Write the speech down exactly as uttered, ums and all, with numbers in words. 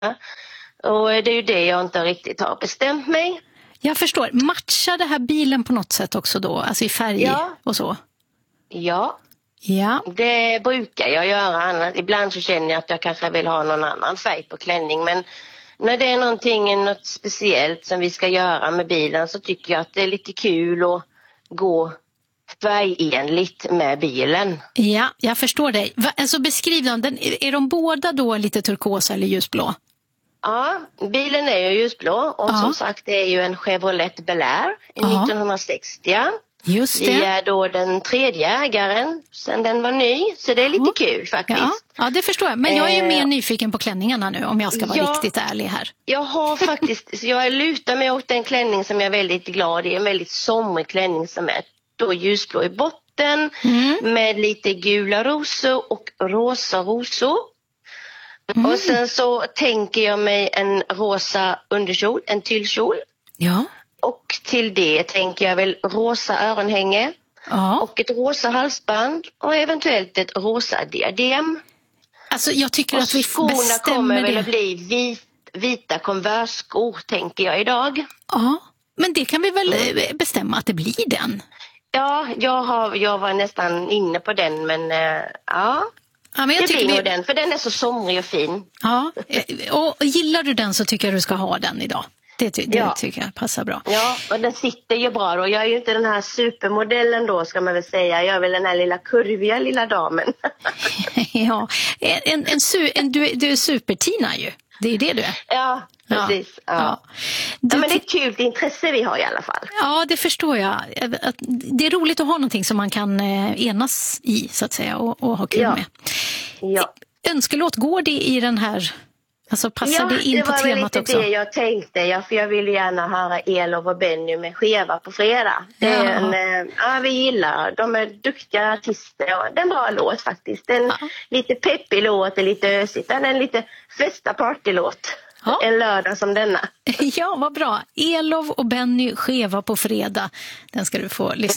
Och det är ju det jag inte riktigt har bestämt mig. Jag förstår. Matchar det här bilen på något sätt också då? Alltså i färg Ja. och så? Ja. Ja. Det brukar jag göra. Annars, ibland så känner jag att jag kanske vill ha någon annan färg på klänning. Men när det är någonting, något speciellt som vi ska göra med bilen, så tycker jag att det är lite kul att gå färgenligt med bilen. Ja, jag förstår dig. Va, alltså beskriv dem. Den, är de båda då lite turkosa eller ljusblå? Ja, bilen är ju ljusblå. Och ja. som sagt, det är ju en Chevrolet Bel Air ja. nittonhundrasextio. Just det. Vi är då den tredje ägaren sen den var ny. Så det är lite ja. kul faktiskt. Ja. ja, det förstår jag. Men jag är ju mer eh, nyfiken på klänningarna nu, om jag ska vara ja, riktigt ärlig här. Jag har faktiskt, jag lutar mig åt en klänning som jag är väldigt glad i. En väldigt somrig klänning som är då ljusblå i botten. Mm. Med lite gula rosor och rosa rosor. Mm. Och sen så tänker jag mig en rosa underkjol, en tyllkjol. Ja. Och till det tänker jag väl rosa öronhänge. Ja. Och ett rosa halsband och eventuellt ett rosa diadem. Alltså jag tycker och att vi skorna bestämmer kommer väl det. att bli vit, vita Converse-skor, tänker jag idag. Ja, men det kan vi väl bestämma att det blir den. Ja, jag, har, jag var nästan inne på den, men äh, ja... Ja, men jag det blir vi... nog den, för den är så somrig och fin. Ja, och gillar du den så tycker jag du ska ha den idag. Det, ty- det ja. tycker jag passar bra. Ja, och den sitter ju bra då. Jag är ju inte den här supermodellen då, ska man väl säga. Jag är väl den här lilla kurviga lilla damen. ja, en, en, su- en, du, du är super-Tina ju. Det är ju det du är. Ja, precis. Ja. Ja. Du... ja, men det är ett kul intresse vi har i alla fall. Ja, det förstår jag. Det är roligt att ha någonting som man kan enas i, så att säga, och, och ha kul ja. med. Ja. Önskelåt, går det i den här... Alltså passar ja, det in på temat också? Ja, det var lite det jag tänkte. Ja, för jag vill gärna höra Elof och Benny med Skeva på fredag. Det är ja. en, ja, vi gillar. De är duktiga artister. Ja, det är en bra låt faktiskt. En ja. lite peppig låt, lite ösigt. Den är en lite festa partylåt. Ja. En lördag som denna. Ja, vad bra. Elof och Benny, Skeva på fredag. Den ska du få lyssna